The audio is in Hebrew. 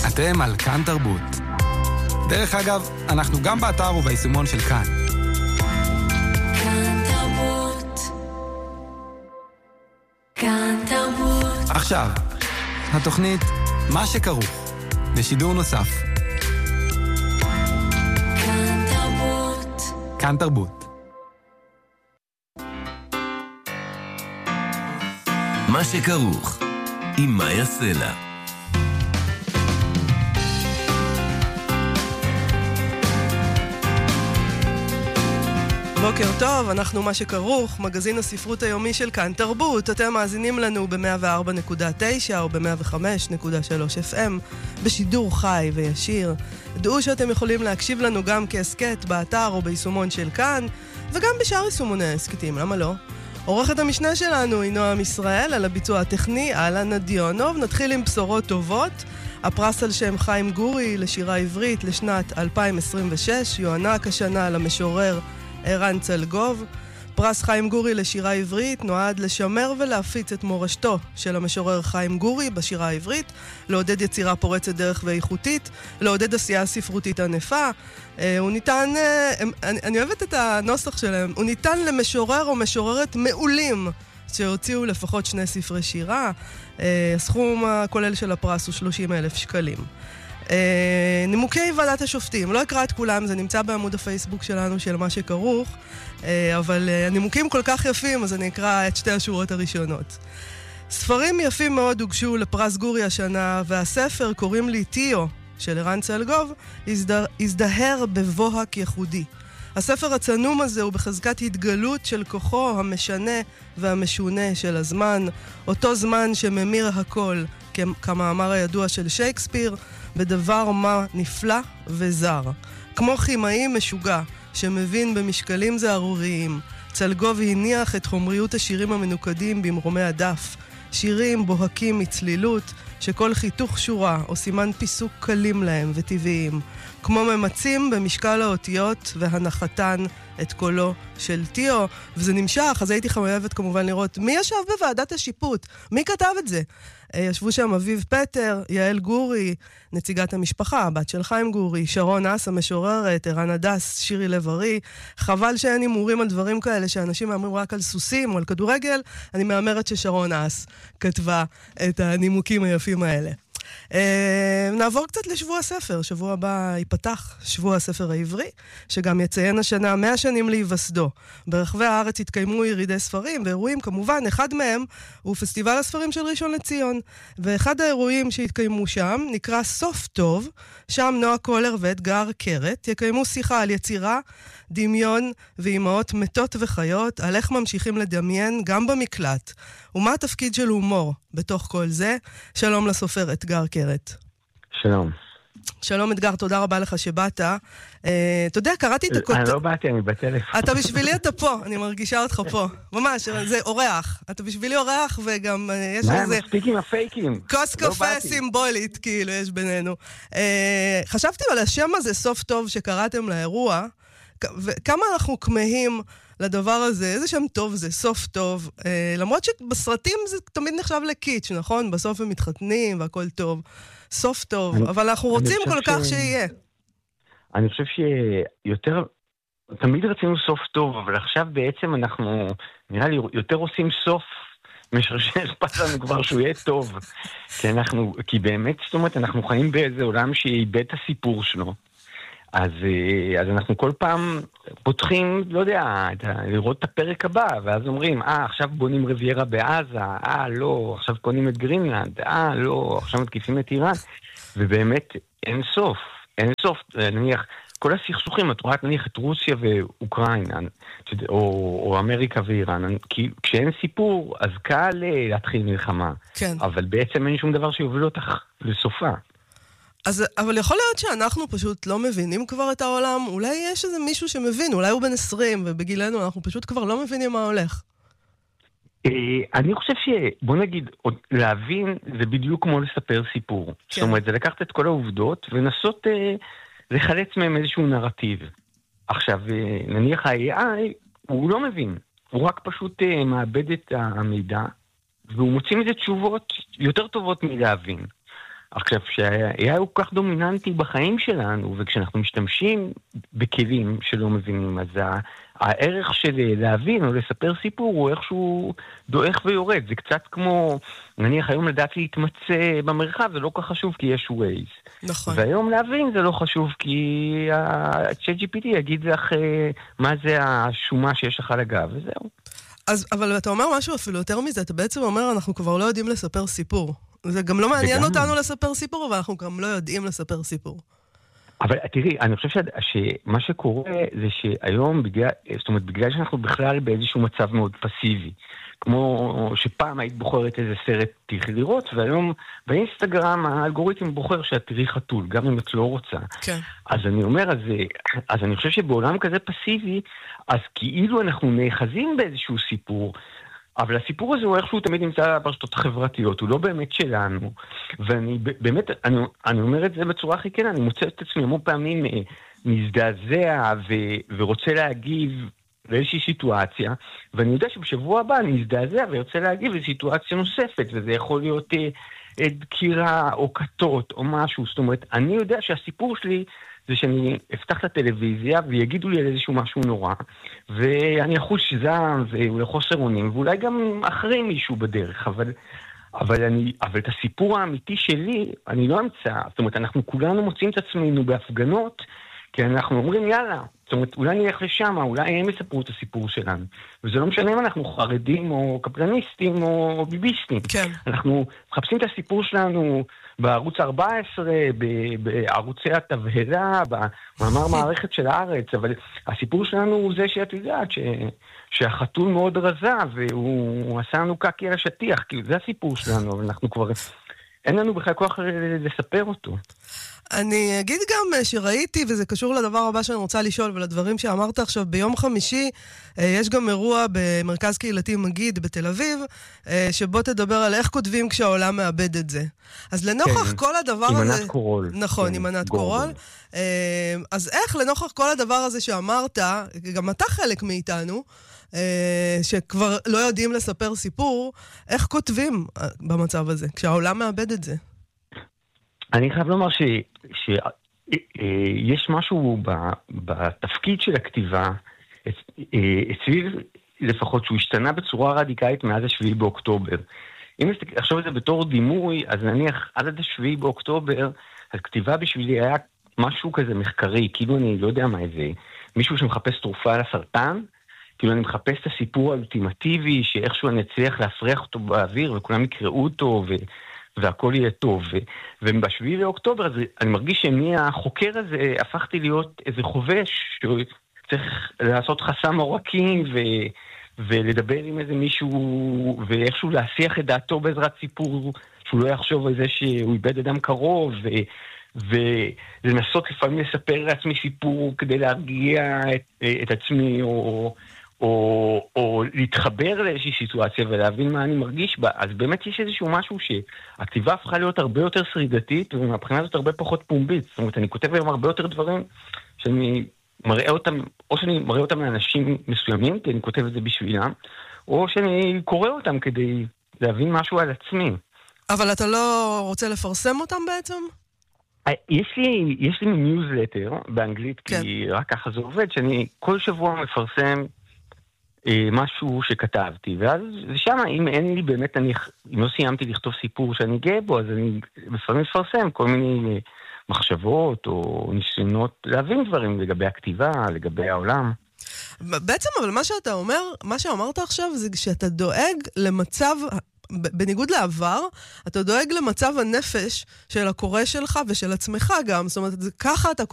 אתם על כאן תרבות. דרך אגב, אנחנו גם באתר וביישומון של כאן. כאן תרבות. כאן תרבות. עכשיו, התוכנית מה שכרוך, בשידור נוסף. כאן תרבות. כאן תרבות. מה שכרוך, עם מאיה סלע. בוקר טוב, אנחנו מה שכרוך, מגזין הספרות היומי של כאן תרבות. אתם מאזינים לנו ב-104.9 או ב-105.3 FM, בשידור חי וישיר. דעו שאתם יכולים להקשיב לנו גם כעסקט באתר או ביישומון של כאן, וגם בשאר יישומוני העסקטים, למה לא? עורכת המשנה שלנו היא נועם ישראל, על הביצוע הטכני, אהלן נדיונוב. נתחיל עם בשורות טובות. הפרס על שם חיים גורי לשירה עברית לשנת 2026 יוענק השנה למשורר ערן צלגוב. פרס חיים גורי לשירה עברית נועד לשמר ולהפיץ את מורשתו של המשורר חיים גורי בשירה העברית, לעודד יצירה פורצת דרך ואיכותית, לעודד עשייה ספרותית ענפה. הוא ניתן, אני אוהבת את הנוסח שלהם, הוא ניתן למשורר או משוררת מעולים שהוציאו לפחות 2 ספרי שירה. הסכום הכולל של הפרס הוא 30,000 שקלים. נימוקי ועדת השופטים, לא אקרא את כולם, זה נמצא בעמוד הפייסבוק שלנו של מה שכרוך, אבל הנימוקים כל כך יפים, אז אני אקרא את 2 השורות הראשונות. ספרים יפים מאוד הוגשו לפרס גורי השנה, והספר קוראים לי טיו של ערן צלגוב, הזדהר בבוהק ייחודי. הספר הצנום הזה הוא בחזקת התגלות של כוחו המשנה והמשונה של הזמן, אותו זמן שממיר הכל, כמאמר הידוע של שייקספיר, בדבר מה נפלא וזר. כמו כימאי משוגע שמבין במשקלים זערוריים, צלגוב הניח את חומריות השירים המנוקדים במרומי הדף, שירים בוהקים מצלילות, שכל חיתוך שורה או סימן פיסוק קלים להם וטבעיים, כמו ממצים במשקל האותיות והנחתן את קולו של טיו. וזה נמשך, אז הייתי חייבת כמובן לראות מי ישב בוועדת השיפוט, מי כתב את זה. ישבו שם אביב פטר, יעל גורי, נציגת המשפחה, הבת של חיים גורי, שרון אס המשוררת, ערן הדס, שירי לב-ארי. חבל שאין הימורים על דברים כאלה שאנשים מאמרים רק על סוסים או על כדורגל. אני מאמרת ששרון אס כתבה את הנימוקים היפים האלה. נעבור קצת לשבוע הספר. שבוע הבא ייפתח שבוע הספר העברי, שגם יציין השנה 100 שנים להיווסדו. ברחבי הארץ התקיימו ירידי ספרים ואירועים, כמובן אחד מהם הוא פסטיבל הספרים של ראשון לציון, ואחד האירועים שהתקיימו שם נקרא סוף טוב. שם נועה קולר ואתגר קרת יקיימו שיחה על יצירה, דמיון ואימהות מתות וחיות, על איך ממשיכים לדמיין גם במקלט, ומה התפקיד של הומור בתוך כל זה. שלום לסופר אתגר קרת. שלום. שלום אתגר, תודה רבה לך שבאת. אתה יודע, קראתי את הכותרת. אני לא באתי, אני בטלפון. אתה בשבילי, אתה פה, אני מרגישה אותך פה. ממש, זה אורח. אתה בשבילי אורח, וגם יש איזה... מספיק עם הפייקים. כוס קפה סימבולית, כאילו, יש בינינו. חשבתי על השם הזה, סוף טוב, שקראתם לאירוע, וכמה אנחנו כמהים לדבר הזה, איזה שם טוב זה, סוף טוב. למרות שבסרטים זה תמיד נחשב לקיץ', נכון? בסוף הם מתחתנים והכל טוב. סוף טוב, אבל אנחנו רוצים כל כך שיהיה. אני חושב שיותר, תמיד רצינו סוף טוב, אבל עכשיו בעצם אנחנו, נראה לי, יותר עושים סוף, שאכפת לנו כבר שהוא יהיה טוב. כי באמת, זאת אומרת, אנחנו חיים באיזה עולם שאיבד את הסיפור שלו. אז אנחנו כל פעם פותחים, לא יודע, לראות את הפרק הבא, ואז אומרים, עכשיו בונים רביירה בעזה, לא, עכשיו קונים את גרינלנד, לא, עכשיו מתקיפים את איראן, ובאמת אין סוף, נניח, כל הסכסוכים, את רואה נניח את רוסיה ואוקראינה, או אמריקה ואיראן, כי כשאין סיפור, אז קל להתחיל מלחמה, כן. אבל בעצם אין שום דבר שיוביל אותך לסופה. אבל יכול להיות שאנחנו פשוט לא מבינים כבר את העולם, אולי יש איזה מישהו שמבין, אולי הוא בן 20, ובגילנו אנחנו פשוט כבר לא מבינים מה הולך. אני חושב בוא נגיד, להבין זה בדיוק כמו לספר סיפור. כן. זאת אומרת, זה לקחת את כל העובדות ונסות לחלץ מהם איזשהו נרטיב. עכשיו, נניח ה-AI, הוא לא מבין. הוא רק פשוט מאבד את המידע, והוא מוציא מזה תשובות יותר טובות מלהבין. עכשיו, שהיה הוא כך דומיננטי בחיים שלנו, וכשאנחנו משתמשים בכלים שלא מבינים, אז הערך של להבין או לספר סיפור הוא איכשהו דועך ויורד. זה קצת כמו, נניח היום לדעת להתמצא במרחב, זה לא כך חשוב כי יש Waze. נכון. והיום להבין זה לא חשוב כי ה-ChatGPT יגיד לך מה זה השומה שיש לך על הגב, וזהו. אבל אתה אומר משהו אפילו יותר מזה, אתה בעצם אומר, אנחנו כבר לא יודעים לספר סיפור. זה גם לא מעניין אותנו לספר סיפור, אבל אנחנו גם לא יודעים לספר סיפור. אבל תראי, אני חושב שמה שקורה זה שהיום, זאת אומרת, בגלל שאנחנו בכלל באיזשהו מצב מאוד פסיבי, כמו שפעם היית בוחרת איזה סרט תלכי לראות, והיום באינסטגרם האלגוריתם בוחר שאת תראי חתול, גם אם את לא רוצה. כן. אז אני אומר, אז אני חושב שבעולם כזה פסיבי, אז כאילו אנחנו נאחזים באיזשהו סיפור, אבל הסיפור הזה הוא איכשהו תמיד נמצא ברשתות החברתיות, הוא לא באמת שלנו, ואני באמת, אני אומר את זה בצורה הכי כן, אני מוצא את עצמי המון פעמים מזדעזע ורוצה להגיב לאיזושהי סיטואציה, ואני יודע שבשבוע הבא אני מזדעזע ויוצא להגיב לסיטואציה נוספת, וזה יכול להיות דקירה או כתות או משהו, זאת אומרת, אני יודע שהסיפור שלי זה שאני אפתח את הטלוויזיה ויגידו לי על איזשהו משהו נורא, ואני אחוש זעם ואולי חוסר אונים, ואולי גם אחרי מישהו בדרך, אבל את הסיפור האמיתי שלי, אני לא אמצא. זאת אומרת, אנחנו כולנו מוצאים את עצמנו בהפגנות, כי אנחנו אומרים, יאללה, זאת אומרת, אולי נלך לשם, אולי הם יספרו את הסיפור שלנו. וזה לא משנה אם אנחנו חרדים או קפלניסטים או ביביסטים. כן. אנחנו מחפשים את הסיפור שלנו בערוץ 14, בערוצי התבהלה, במאמר מערכת של הארץ, אבל הסיפור שלנו הוא זה שאת יודעת, שהחתול מאוד רזה, והוא עשה לנו קקי על השטיח, כי זה הסיפור שלנו, אבל אנחנו כבר, אין לנו בכלל כוח לספר אותו. אני אגיד גם שראיתי, וזה קשור לדבר הבא שאני רוצה לשאול, ולדברים שאמרת עכשיו, ביום חמישי יש גם אירוע במרכז קהילתי מגיד בתל אביב, שבו תדבר על איך כותבים כשהעולם מאבד את זה. אז לנוכח כל הדבר הזה... עם ענת קורול. נכון, עם ענת קורול. אז איך לנוכח כל הדבר הזה שאמרת, גם אתה חלק מאיתנו, שכבר לא יודעים לספר סיפור, איך כותבים במצב הזה, כשהעולם מאבד את זה? אני חייב לומר שיש משהו בתפקיד של הכתיבה, אצלי לפחות שהוא השתנה בצורה רדיקלית מאז השביעי באוקטובר. אם עכשיו את זה בתור דימוי, אז נניח עד השביעי באוקטובר, הכתיבה בשבילי היה משהו כזה מחקרי, כאילו אני לא יודע מה זה, מישהו שמחפש תרופה על הסרטן, כאילו אני מחפש את הסיפור האולטימטיבי, שאיכשהו אני אצליח להפריח אותו באוויר, וכולם יקראו אותו, והכל יהיה טוב. ובשביעי לאוקטובר, אז אני מרגיש שמי החוקר הזה, הפכתי להיות איזה חובש, שצריך לעשות חסם עורקים, ולדבר עם איזה מישהו, ואיכשהו להסיח את דעתו בעזרת סיפור, שהוא לא יחשוב על זה שהוא איבד אדם קרוב, ולנסות לפעמים לספר לעצמי סיפור כדי להרגיע את עצמי, או להתחבר לאיזושהי סיטואציה ולהבין מה אני מרגיש בה. אז באמת יש איזשהו משהו שהכתיבה הפכה להיות הרבה יותר שרידתית, ומהבחינה הזאת הרבה פחות פומבית. זאת אומרת, אני כותב היום הרבה יותר דברים שאני מראה אותם, או שאני מראה אותם לאנשים מסוימים, כי אני כותב את זה בשבילם, או שאני קורא אותם כדי להבין משהו על עצמי. אבל אתה לא רוצה לפרסם אותם בעצם? יש לי ניוזלטר באנגלית, כן. כי רק ככה זה עובד, שאני כל שבוע מפרסם משהו שכתבתי, ואז שם, אם אין לי באמת, אם לא סיימתי לכתוב סיפור שאני גאה בו, אז אני לפעמים מפרסם כל מיני מחשבות או ניסיונות להבין דברים לגבי הכתיבה, לגבי העולם. בעצם, אבל מה שאתה אומר, מה שאמרת עכשיו, זה שאתה דואג למצב, בניגוד לעבר, אתה דואג למצב הנפש של הקורא שלך ושל עצמך גם, זאת אומרת, ככה אתה